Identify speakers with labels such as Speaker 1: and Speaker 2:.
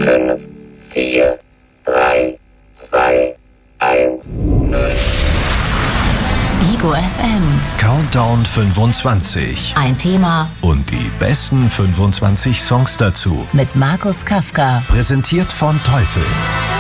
Speaker 1: 5, 4, 3, 2, 1, 0.
Speaker 2: Ego FM.
Speaker 3: Countdown 25.
Speaker 2: Ein Thema
Speaker 3: Und die besten 25 Songs dazu.
Speaker 2: mit Markus Kafka.
Speaker 3: Präsentiert von Teufel.